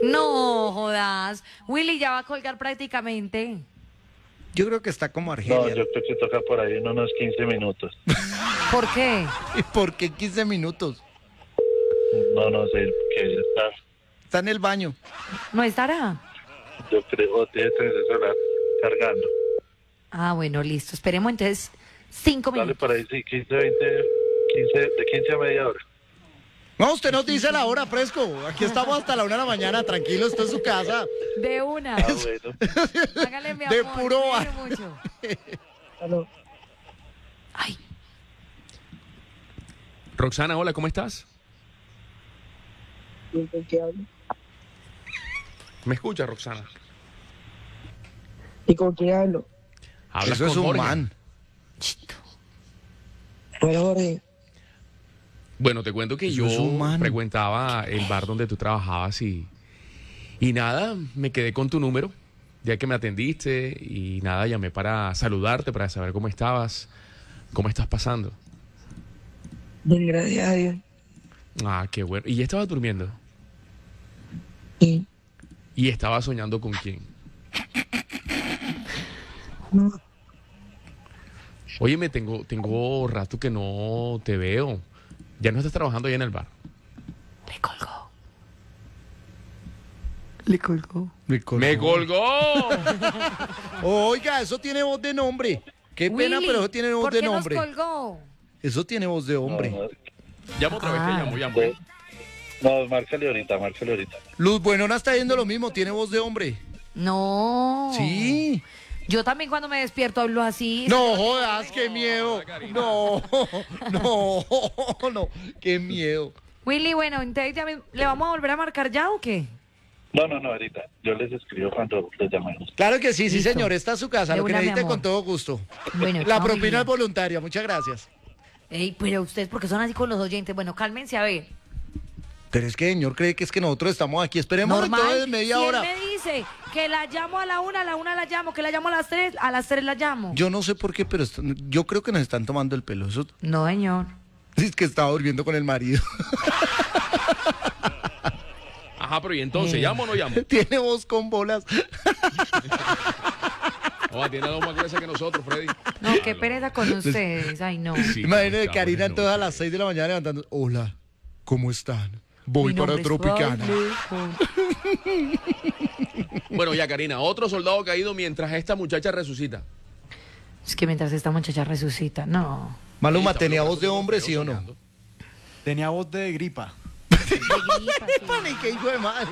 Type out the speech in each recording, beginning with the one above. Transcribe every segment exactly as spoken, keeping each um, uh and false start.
No jodas. Willy ya va a colgar prácticamente. Yo creo que está como No, Argelia. yo creo que toca por ahí en unos quince minutos. ¿Por qué? ¿Por qué quince minutos? No, no sé qué está. Está en el baño. ¿No estará? Yo creo que tiene el celular cargando. Ah, bueno, listo. Esperemos entonces cinco Dale minutos. por ahí, sí, quince, veinte, quince, de quince a media hora. No, usted nos dice la hora, fresco. Aquí estamos hasta la una de la mañana, tranquilo, está en su casa. De una. Ah, bueno. Hágale mi De amor. puro cuídese bar. mucho. Aló. Ay, Roxana, hola, ¿cómo estás? ¿Con qué hablo? ¿Me escuchas, Roxana? ¿Y con quién hablo? Hablas Eso es con un Jorge. man. Bueno, Jorge. Bueno, te cuento que Eso yo es un man. frecuentaba el bar donde tú trabajabas y, y nada, me quedé con tu número, ya que me atendiste y nada, llamé para saludarte, para saber cómo estabas, cómo estás pasando. Bien, gracias a Dios. Ah, qué bueno. ¿Y ya estabas durmiendo? Sí. ¿Y estabas soñando con quién? No, Oye, me tengo, tengo rato que no te veo. Ya no estás trabajando ahí en el bar. le colgó. Le colgó. Me colgó. ¡Me colgó! Oiga, eso tiene voz de nombre. Qué pena, Willy, pero eso tiene voz ¿por de qué nos nombre. colgó? Eso tiene voz de hombre. No, no, Llamo otra vez, Ah. que llamo, llamo. de- no, márcale ahorita, márcale ahorita. Luz Buenona está yendo lo mismo, tiene voz de hombre. No. Sí. Yo también cuando me despierto hablo así. No jodas, qué miedo. No, no, no, qué miedo. Willy, bueno, entonces ya me- ¿le vamos a volver a marcar ya o qué? No, no, no, ahorita. Yo les escribo cuando les llamemos. Claro que sí, sí, Listo. señor, está a su casa, De lo que una, mi necesite amor. con todo gusto. Bueno, La chao, propina Willy. es voluntaria, muchas gracias. Ey, pero ustedes, ¿por qué son así con los oyentes? Bueno, cálmense a ver. Pero es que el señor cree que es que nosotros estamos aquí, esperemos Normal. entonces media si hora. él me dice que la llamo a la una, a la una la llamo, que la llamo a las tres, a las tres la llamo. Yo no sé por qué, pero est- yo creo que nos están tomando el pelo. Eso No, señor. es que estaba durmiendo con el marido. Ajá, pero ¿y entonces? Eh. ¿Llamo o no llamo? Tiene voz con bolas. Oh, tiene la voz más gruesa que nosotros, Freddy. No, qué pereza con ustedes. Ay, no. Sí, Imagínate ¿cómo Karina estamos? entonces a las seis de la mañana levantando. Hola, ¿cómo están? Voy Mi para nombre es Tropicana. Pablo. Bueno, ya, Karina, otro soldado caído mientras esta muchacha resucita. Es que mientras esta muchacha resucita, no. Maluma, Sí, ¿tenía estaba voz de loco, hombre, pero sí o no? soñando. Tenía voz de gripa. De gripa, sí. Pane, qué hijo de madre.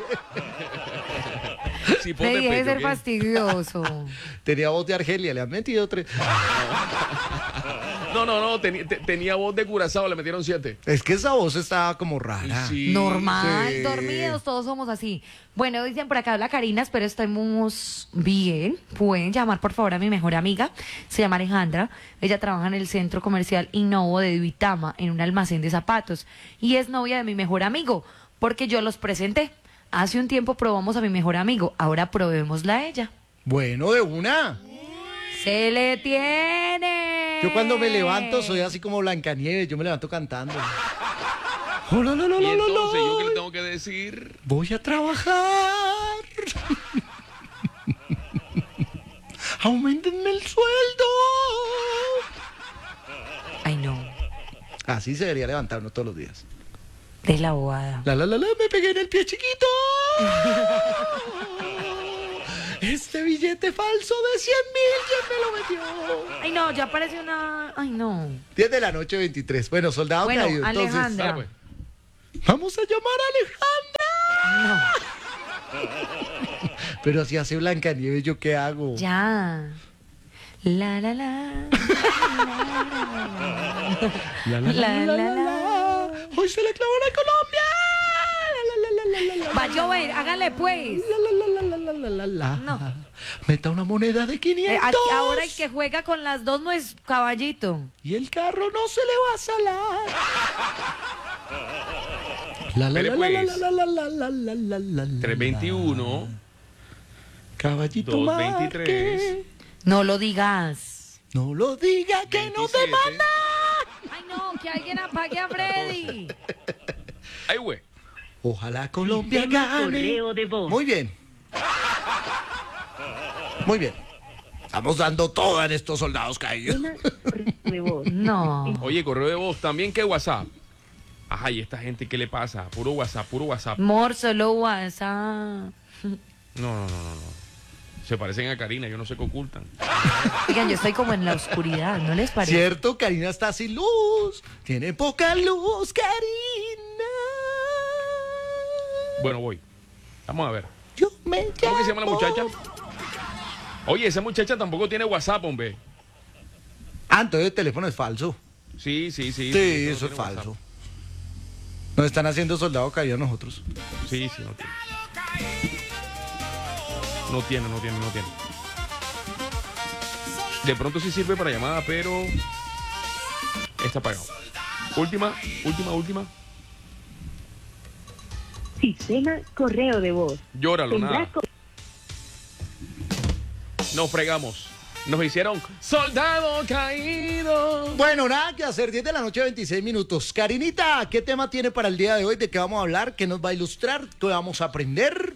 Sí, ponte Freddy, debe pecho, ser ¿qué? fastidioso. Tenía voz de Argelia, le han metido tres. No, no, no, teni- te- tenía voz de Curazao, le metieron siete. Es que esa voz estaba como rara. Sí. Normal, sí. dormidos, todos somos así. Bueno, dicen por acá, habla Karina, espero estemos bien. Pueden llamar por favor a mi mejor amiga, se llama Alejandra. Ella trabaja en el centro comercial Innovo de Duitama, en un almacén de zapatos. Y es novia de mi mejor amigo, porque yo los presenté. Hace un tiempo probamos a mi mejor amigo, ahora probémosla a ella. Bueno, de una. ¡Se le tiene! Yo cuando me levanto soy así como Blancanieves, yo me levanto cantando. Oh, no, no, no, Y no, no, entonces, ¿yo qué no. le tengo que decir? Voy a trabajar. Aumentenme el sueldo. Ay, no, Así se debería levantar uno todos los días. de la bobada. La, la, la, la, me pegué en el pie chiquito. Este billete falso de cien mil, ¿quién me lo metió? Ay, no, ya parece una... Ay, no. diez de la noche, veintitrés. Bueno, soldado Bueno, caído. Entonces, Alejandra. Dale, pues. vamos a llamar a Alejandra. No. Pero si hace Blancanieves, ¿yo qué hago? Ya. La la la. La, La, la, la. Hoy se le clavó la Colombia. La, la, la, la, la, la, Va a llover, hágale pues. la, la, la, la, la, la, la. No. Meta una moneda de Eh, quinientos. aquí- ahora el que juega con las dos no es caballito. Y el carro no se le va a salar. La, la, Espere, la, pues. la, la, la, la, la, la, la, la, la. tres veintiuno. Caballito dos Márquez. veintitrés. No lo digas. No lo diga que no te veintisiete. manda. Ay, no, que alguien apague a Freddy. Ay, güey. Ojalá Colombia Sistema gane. correo de voz. Muy bien. Muy bien. Estamos dando todo en estos soldados caídos. Sistema correo de voz. No. Oye, correo de voz, también que WhatsApp. Ajá, ¿y esta gente qué le pasa? Puro WhatsApp, puro WhatsApp. Mor, solo WhatsApp. No, no, no, no, no. Se parecen a Karina, yo no sé qué ocultan. Oigan, yo estoy como en la oscuridad, ¿no les parece? Cierto, Karina está sin luz. Tiene poca luz, Karina. Bueno, voy. Vamos a ver. Yo me ¿Cómo que se llama la llamo- muchacha? Oye, esa muchacha tampoco tiene WhatsApp, hombre. Ah, entonces el teléfono es falso. Sí, sí, sí. Sí, no eso es tiene falso. WhatsApp. Nos están haciendo soldado caído a nosotros. Sí, sí, no tiene. No tiene, no tiene, no tiene. De pronto sí sirve para llamada, pero está apagado. Última, última, última. Sistema correo de voz. Llóralo, Tendrá nada. co- Nos fregamos. Nos hicieron soldado caído. Bueno, nada que hacer, diez de la noche, veintiséis minutos. Karinita, ¿qué tema tiene para el día de hoy? ¿De qué vamos a hablar? ¿Qué nos va a ilustrar? ¿Qué vamos a aprender?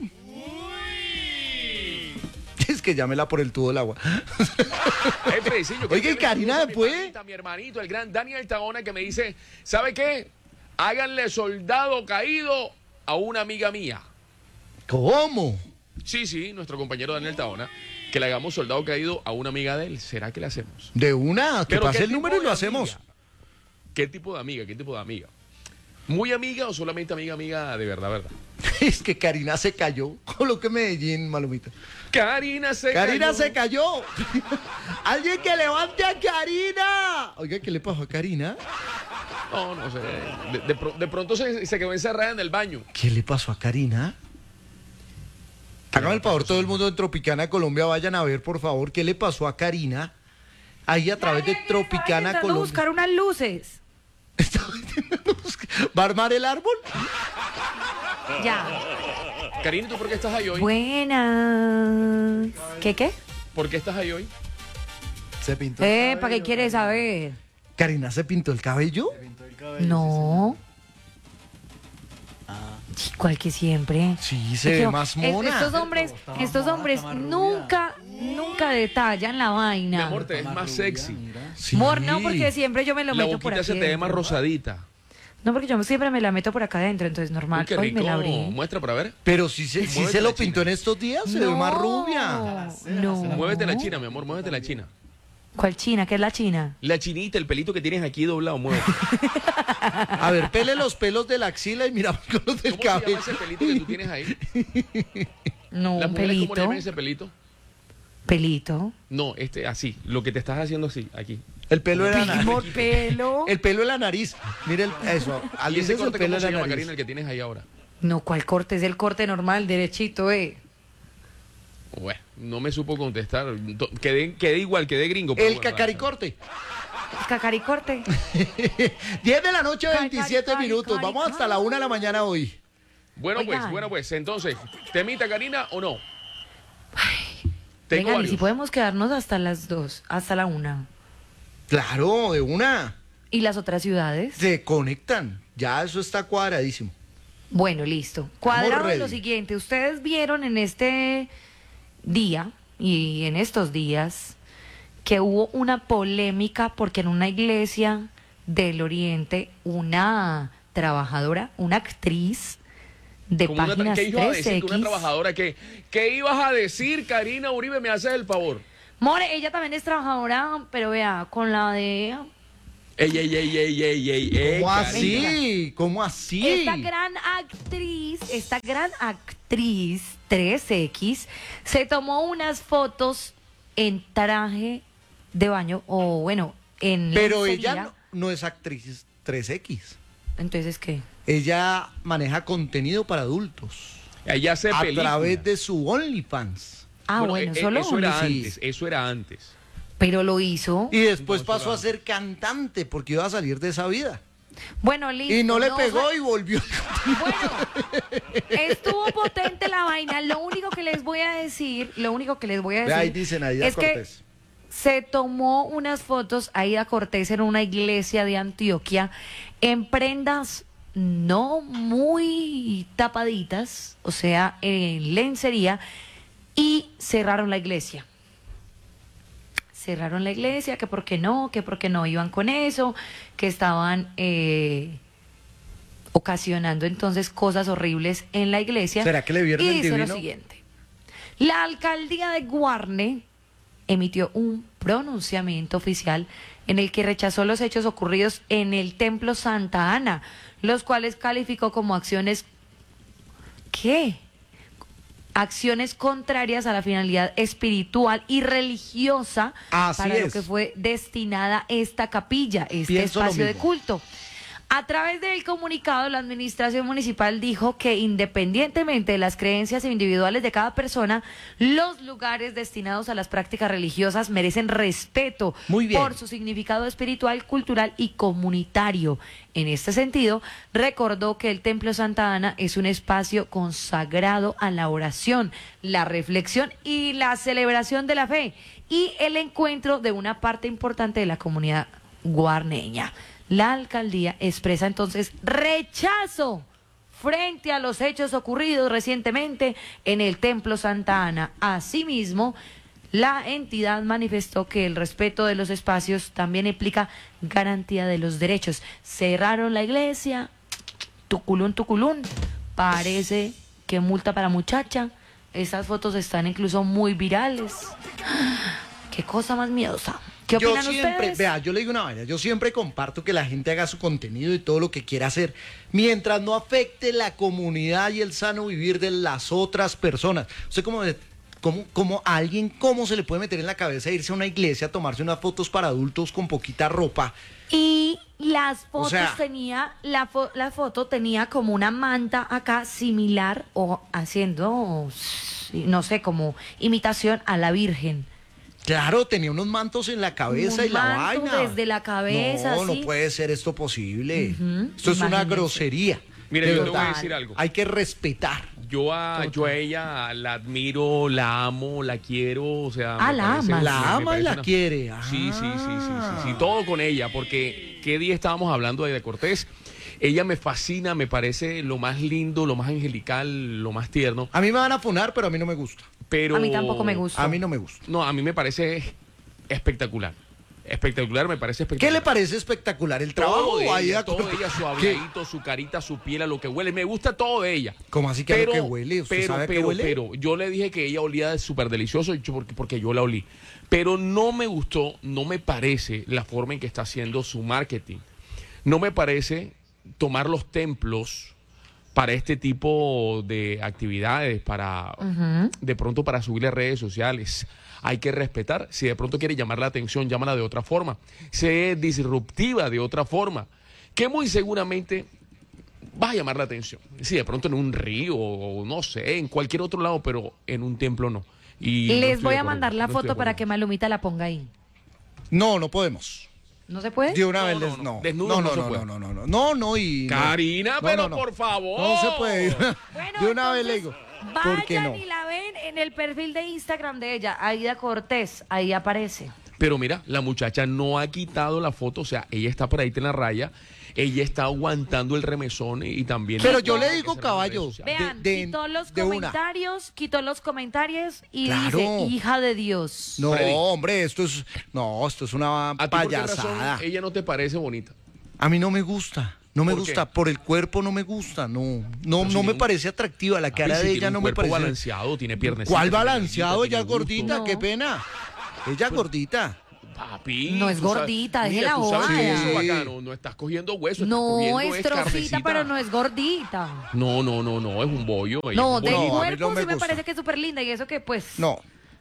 Es que llámela por el tubo del agua. Jefe, sí, yo quiero Oiga, y que Karina, le después- mi panita, mi hermanito, el gran Daniel Taona, que me dice, ¿sabe qué? Háganle soldado caído a una amiga mía. ¿Cómo? Sí, sí, nuestro compañero Daniel Taona, que le hagamos soldado caído a una amiga de él. ¿Será que le hacemos? De una, que Pero pase ¿qué el tipo número y de lo amiga? hacemos. ¿Qué tipo de amiga? ¿Qué tipo de amiga? ¿Muy amiga o solamente amiga, amiga de verdad, verdad? Es que Karina se cayó. Coloque Medellín, malomita. Karina se Karina cayó. se cayó. Alguien que levante a Karina. Oiga, ¿qué le pasó a Karina? No, no sé. De, de pro- de pronto se, se quedó encerrada en el baño. ¿Qué le pasó a Karina? Hágame el favor, todo el mundo en Tropicana Colombia, vayan a ver, por favor, qué le pasó a Karina. Ahí a través de Estaba Tropicana intentando Colombia. buscar unas luces. Estaba intentando buscar- ¿Va a armar el árbol? Ya. Karina, ¿tú por qué estás ahí hoy? Buenas. ¿Qué qué? ¿Por qué estás ahí hoy? Se pintó el Eh, ¿para qué cabello, quieres Karina. saber? ¿Karina se pintó el cabello? Se pintó el cabello, No. sí, señor. Ah, Igual que siempre. Sí, se Es ve que, más es- mona. Estos hombres, Está más estos mona, hombres está más rubia. nunca, nunca detallan la Mi vaina. amor, te ves está más rubia, sexy. mira. Sí. Amor, no, porque siempre yo me lo La meto por boquita aquí. se te ve dentro. más rosadita. No, porque yo siempre me la meto por acá adentro, entonces normal. Uy, qué Hoy me rico. la abrí. Muestra para ver. Pero si se, si Muévete se la lo pintó china. en estos días, se ve más rubia. No. Muévete la china, mi amor, muévete la china. ¿Cuál china? ¿Qué es la china? La chinita, el pelito que tienes aquí doblado, muévete. A ver, pele los pelos de la axila y miramos con los del ¿Cómo se llama cabello. ese pelito que tú tienes ahí? No, ¿Las un mujeres cómo le pelito. llaman ese pelito? Pelito. No, este, así. Lo que te estás haciendo así, aquí. El pelo de la nariz. Amor, pelo. El pelo de la nariz. Mire el, eso. ¿Y Alguien ese es el corte pelo cómo de se la llama, nariz. Karina, el que tienes ahí ahora? No, ¿cuál corte? Es el corte normal, derechito, eh. Bueno, no me supo contestar. To- Quedé, quedé igual, quedé gringo. pero El bueno, cacaricorte. Cacaricorte. diez de la noche, Cari, veintisiete cari, minutos. cari, Vamos hasta la una de la mañana hoy. Bueno, pues, Oigan. bueno, pues. Entonces, ¿temita, Karina, o no? Tengo Venga, y varios. si podemos quedarnos hasta las dos, hasta la una. Claro, de una. ¿Y las otras ciudades? Se conectan. Ya eso está cuadradísimo. Bueno, listo. Cuadrado ready. lo siguiente. Ustedes vieron en este día y en estos días que hubo una polémica porque en una iglesia del Oriente una trabajadora, una actriz de Como una tra- páginas ¿Qué ibas a decir? tres Que una equis. trabajadora que... ¿Qué ibas a decir, Karina Uribe? ¿Me haces el favor? More, ella también es trabajadora, pero vea, con la de Ey, ey, ey, ey, ey, ey, ey, ¿Cómo Karina. así? ¿Cómo así? esta gran actriz, esta gran actriz tres equis, se tomó unas fotos en traje de baño, o bueno, en Pero lencería. ella no, no es actriz tres equis. Entonces, ¿qué? Ella maneja contenido para adultos. Ella hace A películas. través de su OnlyFans. Ah, bueno, eh, solo eso era OnlyFans. antes, eso era antes. Pero lo hizo. Y después No, pasó eso a era- ser cantante porque iba a salir de esa vida. Bueno, listo. Y no le o pegó sea, y volvió. Bueno, estuvo potente la vaina. Lo único que les voy a decir, lo único que les voy a Ve decir ahí dicen Aida es que Cortés. se tomó unas fotos Aida Cortés en una iglesia de Antioquia en prendas no muy tapaditas, o sea, en lencería, y cerraron la iglesia. Cerraron la iglesia, que por qué no, que por qué no iban con eso, que estaban eh, ocasionando entonces cosas horribles en la iglesia. ¿Será que le vieron y el dice divino? lo siguiente: la alcaldía de Guarne emitió un pronunciamiento oficial en el que rechazó los hechos ocurridos en el Templo Santa Ana, los cuales calificó como acciones, ¿qué? Acciones contrarias a la finalidad espiritual y religiosa Así para lo es. que fue destinada esta capilla, este Pienso lo espacio de mismo. culto. A través del comunicado, la administración municipal dijo que independientemente de las creencias individuales de cada persona, los lugares destinados a las prácticas religiosas merecen respeto Muy bien. por su significado espiritual, cultural y comunitario. En este sentido, recordó que el Templo Santa Ana es un espacio consagrado a la oración, la reflexión y la celebración de la fe, y el encuentro de una parte importante de la comunidad guarneña. La alcaldía expresa entonces rechazo frente a los hechos ocurridos recientemente en el Templo Santa Ana. Asimismo, la entidad manifestó que el respeto de los espacios también implica garantía de los derechos. Cerraron la iglesia, tuculún, tuculún, parece que multa para muchacha. Esas fotos están incluso muy virales. Qué cosa más miedosa. ¿Qué Yo opinan siempre, ustedes? vea, yo le digo una vaina, yo siempre comparto que la gente haga su contenido y todo lo que quiera hacer, mientras no afecte la comunidad y el sano vivir de las otras personas. Usted como, como, como a alguien, ¿cómo se le puede meter en la cabeza irse a una iglesia a tomarse unas fotos para adultos con poquita ropa? Y las fotos sea- tenía, la, fo- la foto tenía como una manta acá similar o haciendo, sí, no sé, como imitación a la Virgen. Claro, tenía unos mantos en la cabeza Un y la manto vaina. desde la cabeza, No, sí. no puede ser esto posible. Ujú, Esto es una imagínese. grosería. Mira, De yo te voy a verdad. decir algo. Hay que respetar. Yo a, yo a ella la admiro, la amo, la quiero, o sea... Ah, me la parece- amas. La me- me ama y parece la una- quiere. Sí, sí, sí, sí, sí, Ah. sí, todo con ella, porque qué día estábamos hablando de, de Cortés. Ella me fascina, me parece lo más lindo, lo más angelical, lo más tierno, A mí me van a funar, pero a mí no me gusta. pero... A mí tampoco me gusta. A mí no me gusta. No, a mí me parece espectacular. Espectacular, me parece ¿Qué espectacular. le parece espectacular? ¿El trabajo? Todo de o ahí ella, a- todo de ella, su ¿Qué? habladito, su carita, su piel, a lo que huele. Me gusta todo de ella. ¿Cómo así que a lo que huele? ¿Usted pero, sabe a qué pero, huele? pero, yo le dije que ella olía súper delicioso y yo- porque, porque yo la olí. Pero no me gustó, no me parece la forma en que está haciendo su marketing. No me parece tomar los templos para este tipo de actividades, para Ujú. de pronto para subirle a redes sociales. Hay que respetar. Si de pronto quiere llamar la atención, llámala de otra forma. Sé disruptiva de otra forma. Que muy seguramente vas a llamar la atención. Si de pronto en un río o no sé, en cualquier otro lado, pero en un templo no. Y no Les estoy voy de a acuerdo, mandar la no estoy de foto para acuerdo. que Malumita la ponga ahí. No, no podemos. ¿No se puede? De una No, vez no, les no. no. Desnudos no, no no, se no, puede. no, no, no, no, no, y no. Karina, No, pero no, no. por favor. No se puede ir. Bueno, De una vez le entonces, digo. ¿Por qué vayan no? y la ven en el perfil de Instagram de ella, Aida Cortés, ahí aparece. Pero mira, la muchacha no ha quitado la foto, o sea, ella está por ahí en la raya, ella está aguantando el remesón y también... Pero la- yo le que digo, hacer en las redes caballo, sociales. Vean, de- quitó los de una. comentarios, quitó los comentarios y Claro. dice, hija de Dios. No, Freddy. hombre, esto es. No, esto es una ¿A ti por qué razón payasada. ella no te parece bonita? A mí no me gusta. No me ¿Por gusta. qué? Por el cuerpo no me gusta. No, no, Pero si no tiene me un- parece atractiva. La cara Papi, si de tiene ella un no me cuerpo parece. balanceado, tiene piernas. ¿Cuál balanceado? Ella es gordita, No. qué pena. Ella es gordita. Papi. No es tú sabes- gordita, deje mira, la tú sabes que bobada. eso Sí. bacano, no estás cogiendo hueso, estás No cogiendo es trocita, carnecita. pero no es gordita. No, no, no, no, es un bollo. ella No, es de No, a mí bonita. cuerpo no me sí me gusta. parece que es súper linda y eso que pues... No.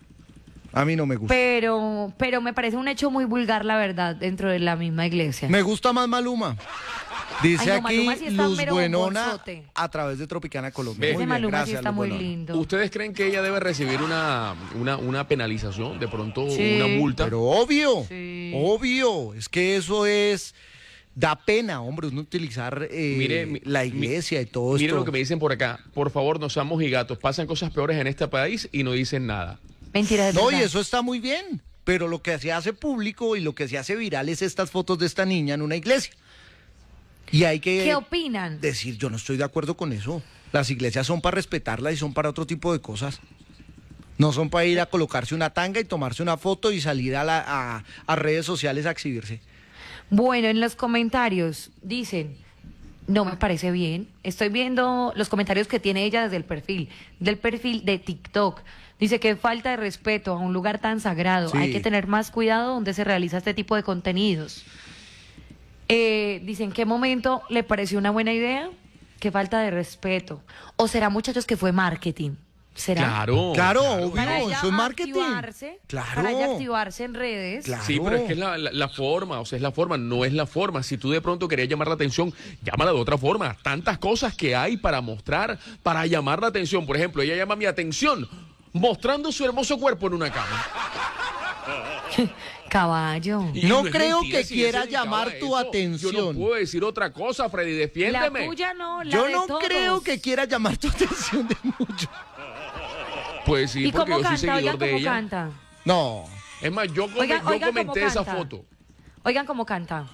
A mí no me gusta. Pero, pero me parece un hecho muy vulgar, la verdad, dentro de la misma iglesia. Me gusta más Maluma. Dice Ay, no, aquí Maluma sí está Luz mero Buenona bombosote. a través de Tropicana Colombia. Ese Ese Muy bien, Maluma sí gracias, está Luz muy Buenona. lindo. ¿Ustedes creen que ella debe recibir una, una, una penalización, de pronto Sí. una multa? Pero obvio, Sí. obvio. Es que eso es. Da pena, hombre, uno utilizar eh, Mire, mi- la iglesia y todo Miren esto. lo que me dicen por acá. Por favor, no seamos gigatos. Pasan cosas peores en este país y no dicen nada. Mentira, de No, y verdad. eso está muy bien. Pero lo que se hace público y lo que se hace viral es estas fotos de esta niña en una iglesia. Y hay que ¿Qué opinan? decir, yo no estoy de acuerdo con eso. Las iglesias son para respetarlas y son para otro tipo de cosas. No son para ir a colocarse una tanga y tomarse una foto y salir a, la, a, a redes sociales a exhibirse. Bueno, en los comentarios dicen, no me parece bien. Estoy viendo los comentarios que tiene ella desde el perfil, del perfil de TikTok. Dice que falta de respeto a un lugar tan sagrado. Sí. Hay que tener más cuidado donde se realiza este tipo de contenidos. Eh, dice, ¿en qué momento le pareció una buena idea? Qué falta de respeto. ¿O será, muchachos, que fue marketing? ¿Será? Claro. Claro, claro. obvio, Para ella eso es marketing. activarse, Claro. Para ella activarse en redes. Claro. Sí, pero es que es la, la- la forma, o sea, es la forma, no es la forma. Si tú de pronto querías llamar la atención, llámala de otra forma. Tantas cosas que hay para mostrar, para llamar la atención. Por ejemplo, ella llama mi atención mostrando su hermoso cuerpo en una cama. Caballo. Y No es creo mentira, que si quiera él se dedicaba llamar a tu eso. Yo atención. no puedo decir otra cosa, Freddy, La defiéndeme. tuya no, la Yo de no todos. creo que quiera llamar tu atención de mucho. Pues sí, ¿Y porque cómo yo soy canta? Oigan seguidor de cómo ella. canta. No. Es más, yo, come- Oigan, yo oigan cómo comenté esa canta. foto. Oigan cómo canta.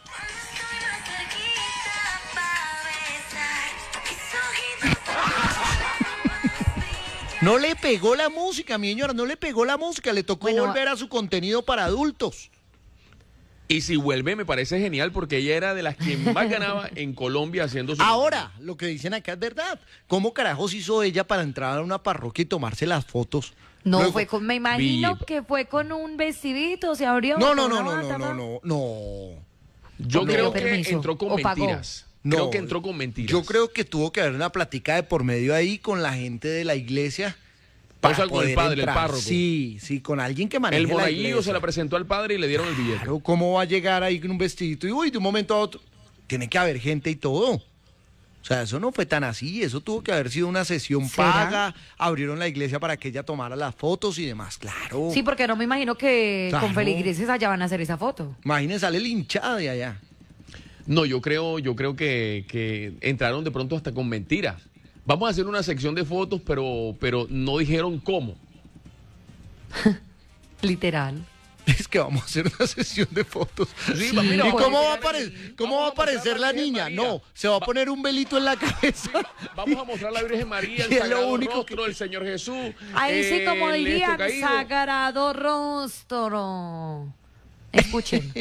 No le pegó la música, mi señora, no le pegó la música, le tocó Bueno, volver a su contenido para adultos. Y si vuelve, me parece genial porque ella era de las que más ganaba en Colombia haciendo su. Ahora, lo que dicen acá es verdad. ¿Cómo carajos hizo ella para entrar a una parroquia y tomarse las fotos? No, Luego- fue con, me imagino Vi- que fue con un vestidito, se abrió. No, no, con no, una no, no, bata, no, ma. no, no. Yo ¿O creo pidió que permiso? entró con ¿O pagó? mentiras. No, Creo que entró con mentiras. Yo creo que tuvo que haber una plática de por medio ahí con la gente de la iglesia. O sea, con el poder padre, el entrar. párroco. Sí, sí, con alguien que maneje El la monaguillo iglesia. se la presentó al padre y le dieron el billete. Claro, ¿cómo va a llegar ahí con un vestidito y uy, de un momento a otro? Tiene que haber gente y todo. O sea, eso no fue tan así, eso tuvo que haber sido una sesión ¿Será? paga, abrieron la iglesia para que ella tomara las fotos y demás, claro. Sí, porque no me imagino que Claro. con feligreses allá van a hacer esa foto. Imagínese, sale linchada de allá. No, yo creo, yo creo que, que entraron de pronto hasta con mentiras. Vamos a hacer una sección de fotos, pero, pero no dijeron cómo. Literal. Es que vamos a hacer una sesión de fotos. Sí, Sí, mira, ¿Y pues. cómo va a, llegar apare- ahí, cómo vamos va a a mostrar aparecer la la Virgen niña? María. No, se va a poner un velito en la cabeza. Vamos a mostrar la Virgen María, el Y es lo sagrado único rostro del Señor Jesús. Ahí sí, como el dirían, esto caído. sagrado rostro. Escuchen.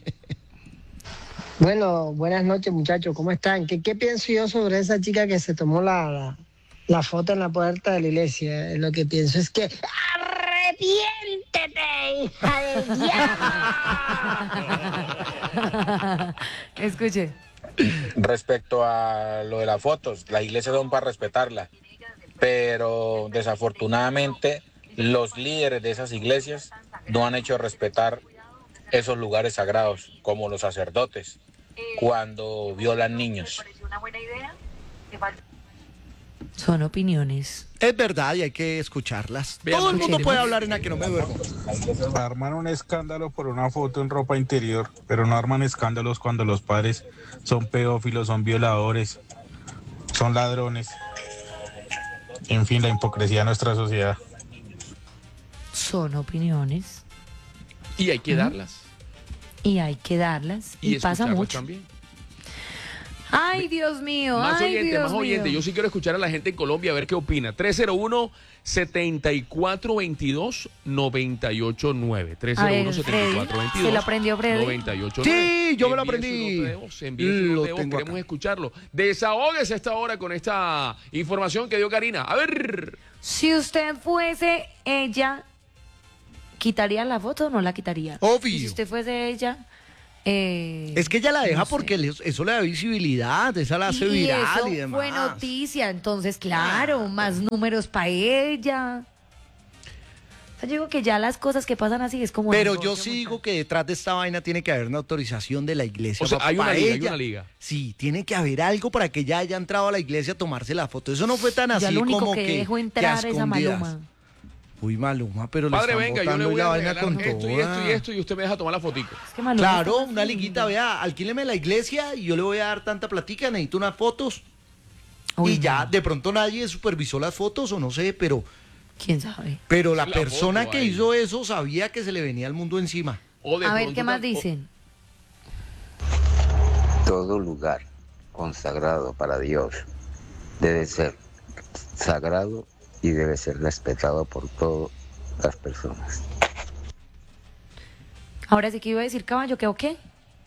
Bueno, buenas noches muchachos, ¿cómo están? ¿Qué, qué pienso yo sobre esa chica que se tomó la, la, la foto en la puerta de la iglesia? Lo que pienso es que ¡arrepiéntete, hija del diablo! Escuche. Respecto a lo de las fotos, las iglesias son para respetarla, pero desafortunadamente los líderes de esas iglesias no han hecho respetar esos lugares sagrados, como los sacerdotes, cuando violan niños. Son opiniones. Es verdad y hay que escucharlas. Veamos. Todo el mundo Escuchemos. puede hablar en la que no me duermo. Arman un escándalo por una foto en ropa interior, pero no arman escándalos cuando los padres son pedófilos, son violadores, son ladrones. En fin, la hipocresía de nuestra sociedad. Son opiniones. Y hay que darlas. Y hay que darlas. Y, pasa escucharlas mucho. también. Ay, Dios mío. Más ay, oyente, Dios más oyente. mío. Yo sí quiero escuchar a la gente en Colombia a ver qué opina. tres cero uno, siete cuatro dos dos, nueve ocho nueve. tres cero uno, siete cuatro dos dos, ¿se lo aprendió Freddy? nueve ocho nueve. Sí, yo me lo Envíe su aprendí. nota de voz, envíe su nota Lo de voz, tengo queremos acá. escucharlo. Desahógese esta hora con esta información que dio Karina. A ver. Si usted fuese ella, ¿quitaría la foto o no la quitaría? Obvio. Y si usted fuese ella, eh, Es que ella la deja no sé. porque le- eso le da visibilidad, esa la hace y viral eso y demás. fue noticia, entonces claro, más números para ella. O sea, yo digo que ya las cosas que pasan así es como... Pero negocio, yo sí digo muchacho. que detrás de esta vaina tiene que haber una autorización de la iglesia. O sea, pa- hay una pa' liga, hay ella. una liga. Sí, tiene que haber algo para que ella haya entrado a la iglesia a tomarse la foto. Eso no fue tan así Ya lo único como que, que, dejó que a entrar esa escondidas. Maluma. Uy, Maluma, pero le Padre, están venga, yo le botando voy la a vaina regalar con esto y toda. esto y esto y usted me deja tomar la fotico. Es que Maluma Claro, está una haciendo- liguita, vea, alquíleme la iglesia y yo le voy a dar tanta platica, necesito unas fotos. Uy, y ya, no. de pronto nadie supervisó las fotos o no sé, pero, ¿Quién sabe? pero la La persona foto que ahí. hizo eso sabía que se le venía el mundo encima. O de A ver, pronto ¿qué más tam- dicen? Todo lugar consagrado para Dios debe ser sagrado y debe ser respetado por todas las personas. Ahora sí que iba a decir caballo, ¿qué o qué?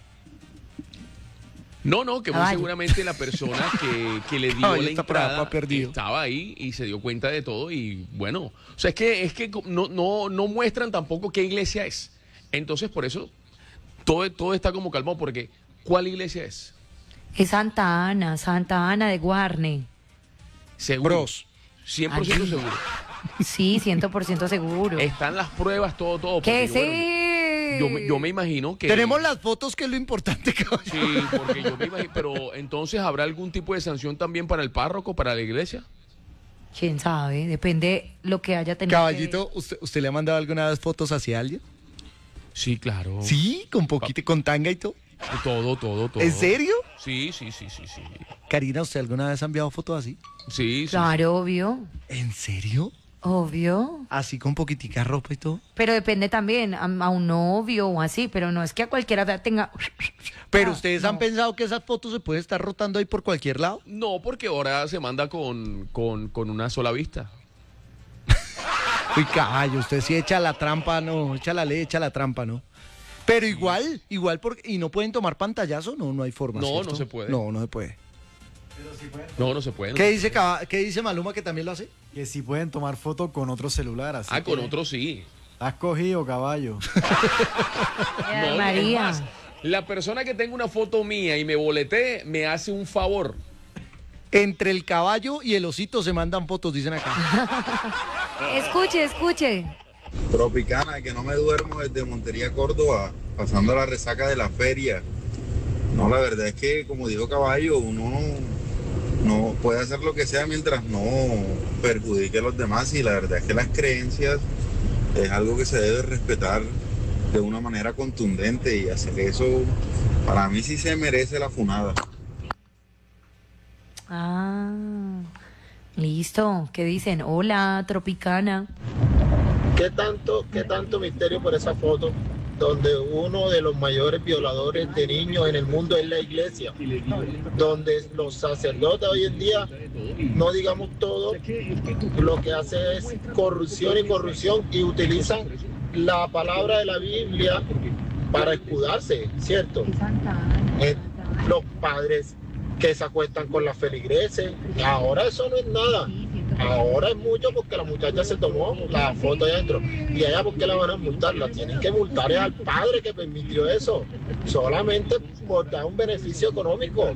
No, no, que muy Caballo. seguramente la persona que, que le dio Caballo la está para- entrada para perdido. estaba ahí y se dio cuenta de todo y bueno, o sea, es que es que no, no, no muestran tampoco qué iglesia es. Entonces, por eso todo, todo está como calmado, porque ¿cuál iglesia es? Es Santa Ana, Santa Ana de Guarne. Seguro. Bros. cien por ciento Allí. seguro. Sí, cien por ciento seguro. Están las pruebas, todo, todo. ¿Qué porque yo, sí? bueno, yo, me- yo me imagino que... Tenemos las fotos, que es lo importante, caballo. Sí, porque yo me imagino... Pero entonces, ¿habrá algún tipo de sanción también para el párroco, para la iglesia? ¿Quién sabe? Depende lo que haya tenido. Caballito, ¿usted, ¿usted le ha mandado alguna vez fotos hacia alguien? Sí, claro. Sí, con poquito, con tanga y todo. Todo, todo, todo. ¿En serio? Sí, sí, sí, sí, sí. Karina, ¿usted alguna vez ha enviado fotos así? Sí, sí. Claro, obvio. ¿En serio? Obvio. Así con poquitica ropa y todo. Pero depende también a, a un novio o así, pero no es que a cualquiera tenga... Pero Ah, ustedes no. han pensado que esas fotos se pueden estar rotando ahí por cualquier lado. No, porque ahora se manda con, con, con una sola vista. Uy, caballo, usted sí echa la trampa, no, echa la ley, echa la trampa, ¿no? Pero igual, igual, porque, ¿y no pueden tomar pantallazo? No, no hay forma. No, ¿cierto? no se puede. No, no se puede. No, no se puede. no ¿Qué se dice, Caba- ¿Qué dice Maluma que también lo hace? Que si pueden tomar fotos con otro celular, así Ah, con que- otro sí. Has cogido, caballo. Ay, No, María. es más, la persona que tenga una foto mía y me boletee, me hace un favor. Entre el caballo y el osito se mandan fotos, dicen acá. Escuche, escuche. Tropicana, que no me duermo desde Montería, Córdoba, pasando la resaca de la feria. No, la verdad es que, como dijo Caballo, uno no puede hacer lo que sea mientras no perjudique a los demás, y la verdad es que las creencias es algo que se debe respetar de una manera contundente, y hacer eso, para mí sí se merece la funada. Ah, listo. ¿Qué dicen? Hola, Tropicana. ¿Qué tanto, qué tanto misterio por esa foto? Donde uno de los mayores violadores de niños en el mundo es la iglesia, donde los sacerdotes hoy en día, no digamos todo, lo que hace es corrupción y corrupción, y utilizan la palabra de la Biblia para escudarse, ¿cierto? Eh, los padres que se acuestan con las feligreses, ahora eso no es nada. Ahora es mucho porque la muchacha se tomó la foto ahí adentro. Y allá, ¿por qué la van a multar? La tienen que multar es al padre que permitió eso. Solamente por dar un beneficio económico.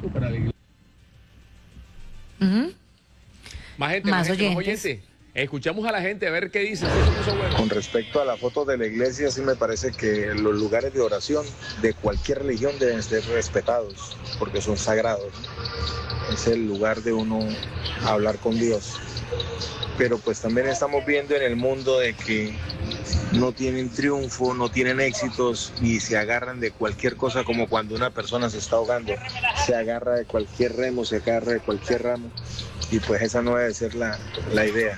Ujú. Más gente, Más más, gente, más oyentes. oyente. Escuchamos a la gente a ver qué dice. Eso se puso bueno. Con respecto a la foto de la iglesia, sí me parece que los lugares de oración de cualquier religión deben ser respetados, porque son sagrados. Es el lugar de uno hablar con Dios. Pero pues también estamos viendo en el mundo de que no tienen triunfo, no tienen éxitos y se agarran de cualquier cosa, como cuando una persona se está ahogando. Se agarra de cualquier remo, se agarra de cualquier ramo, y pues esa no debe ser la, la idea.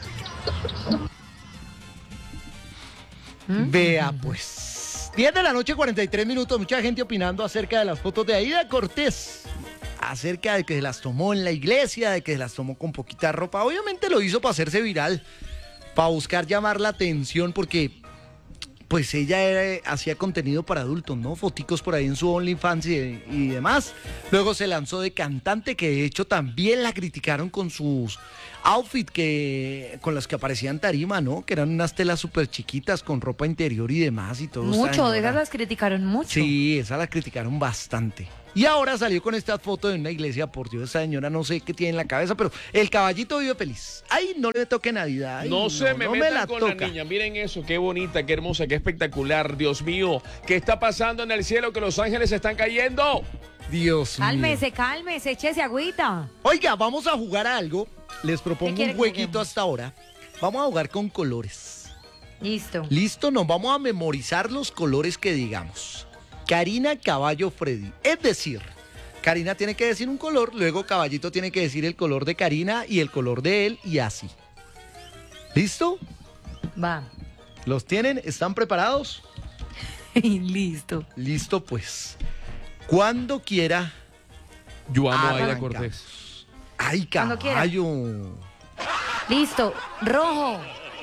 Vea, pues. diez de la noche, cuarenta y tres minutos. Mucha gente opinando acerca de las fotos de Aida Cortés. Acerca de que se las tomó en la iglesia, de que se las tomó con poquita ropa. Obviamente lo hizo para hacerse viral, para buscar llamar la atención, porque pues ella era- hacía contenido para adultos, ¿no? Foticos por ahí en su OnlyFans y, y demás. Luego se lanzó de cantante, que de hecho también la criticaron con sus outfits que, con las que aparecía en tarima, ¿no? Que eran unas telas súper chiquitas con ropa interior y demás y todo. Mucho, de esas las criticaron mucho. Sí, esa la criticaron bastante. Y ahora salió con esta foto de una iglesia. Por Dios, esa señora no sé qué tiene en la cabeza, pero el caballito vive feliz. Ay, no le toque Navidad. Ay, No se me no metan la con toca. la niña. Miren eso, qué bonita, qué hermosa, qué espectacular. Dios mío, ¿qué está pasando en el cielo? Que los ángeles están cayendo. Dios mío. Cálmese, cálmese, échese agüita. Oiga, vamos a jugar a algo. Les propongo quiere un que jueguito juguemos? hasta ahora. Vamos a jugar con colores. Listo. Listo, nos vamos a memorizar los colores que digamos. Karina, Caballo, Freddy. Es decir, Karina tiene que decir un color, luego Caballito tiene que decir el color de Karina y el color de él, y así. ¿Listo? Va. ¿Los tienen? ¿Están preparados? Listo. Listo, pues. Cuando quiera, Yo amo a Aida Arranca. Cortés. Ay, Cuando quiera. caballo. Listo. Rojo.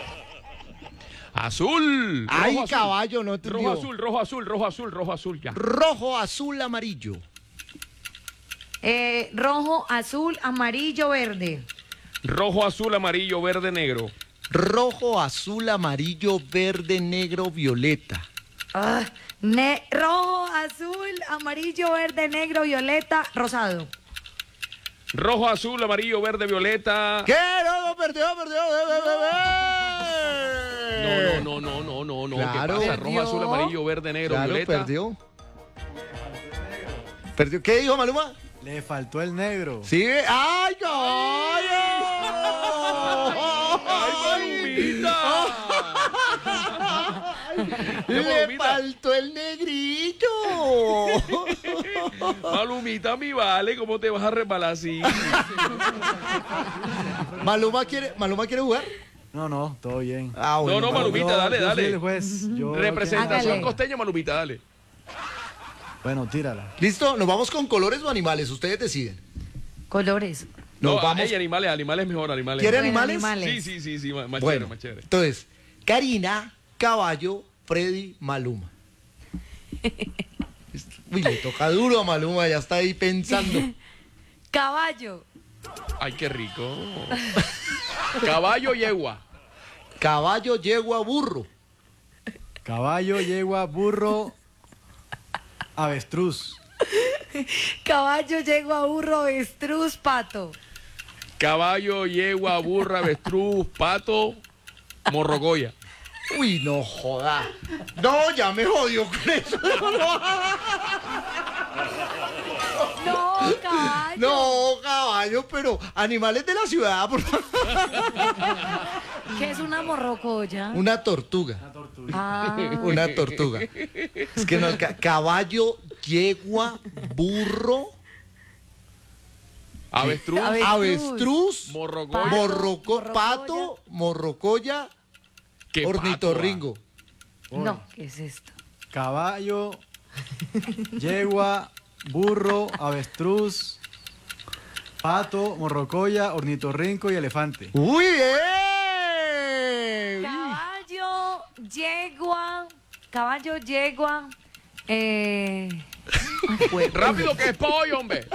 Azul. Ay, rojo, azul. caballo, no te Rojo, azul, rojo, azul, rojo, azul, rojo, azul, ya. Rojo, azul, amarillo. Eh, rojo, azul, amarillo, verde. Rojo, azul, amarillo, verde, negro. Rojo, azul, amarillo, verde, negro, violeta. Ah, ne- rojo, azul, amarillo, verde, negro, violeta, rosado. Rojo, azul, amarillo, verde, violeta. ¿Qué? No, no, perdió, perdió. Be, be, be. No, no, no, no, no, no. Claro. ¿Qué pasa? Rojo, Perdió. azul, amarillo, verde, negro, Claro, violeta. perdió. Perdió. ¿Qué dijo Maluma? Le faltó el negro. Sí. ¡Ay, caballo! ¡Ay, Malumita! Le Malumita. faltó el negrito. Malumita, mi vale, ¿cómo te vas a resbalar así? Maluma quiere, Maluma quiere jugar. No, no, todo bien. Ah, No, no, Malumita, Yo- dale, yo dale. soy el juez. Yo- Representación Hágale. costeña, Malumita, dale. Bueno, tírala. ¿Listo? ¿Nos vamos con colores o animales? Ustedes deciden. Colores. Nos No, vamos. ey, animales, animales mejor, animales. ¿Quiere Bueno, animales? animales. Sí, sí, sí, sí, más, más Bueno, chévere, más chévere. entonces, Karina, Caballo, Freddy, Maluma. Uy, le toca duro a Maluma, ya está ahí pensando. Caballo. Ay, qué rico. Caballo, yegua. Caballo, yegua, burro. Caballo, yegua, burro, avestruz. Caballo, yegua, burro, avestruz, pato. Caballo, yegua, burra, avestruz, pato, morrocoya. Uy, no joda. No, ya me jodió con eso. No, caballo. No, caballo, pero animales de la ciudad, por favor. ¿Qué es una morrocoya? Una tortuga. Ah, Una tortuga. Es que no, ca- caballo, yegua, burro, Avestruz, Ave- avestruz, morrocoya. morroco, Morrocoya. pato, morrocoya, ¿Qué pato, ornitorrinco. no, ¿qué es esto? Caballo, yegua, burro, avestruz, pato, morrocoya, ornitorrinco y elefante. ¡Uy, eh! Caballo, yegua, caballo, yegua, eh, Rápido que es pollo, hombre.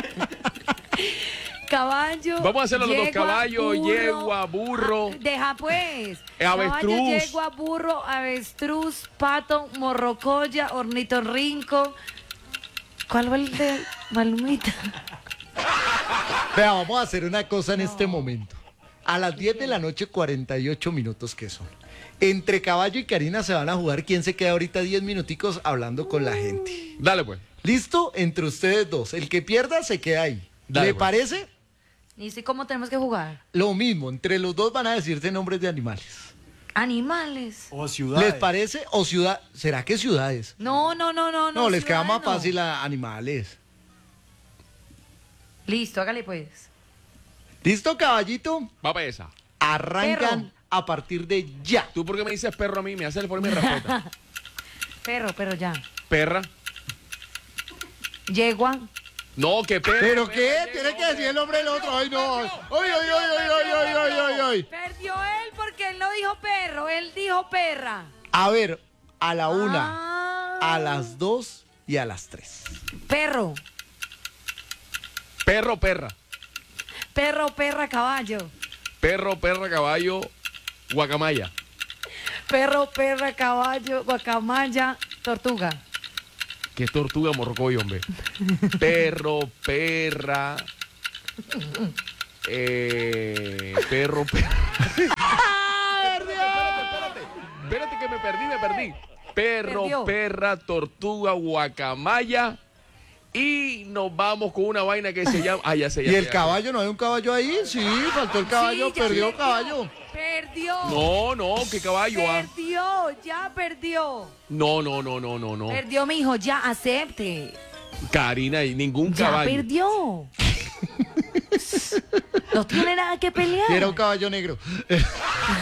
caballo. Vamos a hacerlo los dos. yegua, Caballo, burro. yegua, burro. Ah, deja pues. Eh, avestruz. Caballo, yegua, burro, avestruz, pato, morrocoya, ornitorrinco. ¿Cuál fue el de Malumita? Vea, vamos a hacer una cosa en este momento. A las diez de la noche, cuarenta y ocho minutos que son. Entre Caballo y Karina se van a jugar. ¿Quién se queda ahorita diez minuticos hablando con la gente? Dale, pues. ¿Listo? Entre ustedes dos. El que pierda se queda ahí. Dale, ¿Le pues. parece? ¿Y si cómo tenemos que jugar? Lo mismo. Entre los dos van a decirse nombres de animales. Animales. O ciudades. ¿Les parece? ¿O ciudad? ¿Será que ciudades? No, no, no, no. No, les queda más ciudadano. fácil a animales. Listo, hágale pues. ¿Listo, caballito? Va para esa. Arrancan Perro. a partir de ya. ¿Tú por qué me dices perro a mí? Me haces el por mi respuesta. Perro, perro ya. Perra. Yegua. No, que perro. ¿Pero perra, qué? yegua, Tiene que decir hombre. el nombre del otro. Ay, no. Ay, ay, ay, ay, ay, ay, ay, ay, ay. Perdió él porque él no dijo perro, él dijo perra. A ver, a la una, Ah. a las dos y a las tres. Perro, Perro, perra. perro, perra, caballo. Perro, perra, caballo, guacamaya. Perro, perra, caballo, guacamaya, tortuga. ¿Qué es tortuga, morrocoyo, hombre? Perro, perra. Eh, perro, perra. espérate, espérate. Espérate que me perdí, me perdí. Perro, Perdió. perra, tortuga, guacamaya. Y nos vamos con una vaina que se llama. Ah, ya sé, ya ¿Y sé, el ya sé. caballo? ¿No hay un caballo ahí? Sí, faltó el caballo, Sí, ya perdió perdió. caballo. Perdió. No, no, ¿qué caballo? Ah? Perdió, ya perdió. No, no, no, no, no, no. Perdió, mijo, ya acepte. Karina, y ningún Ya caballo. perdió. No tiene nada que pelear. Era un caballo negro.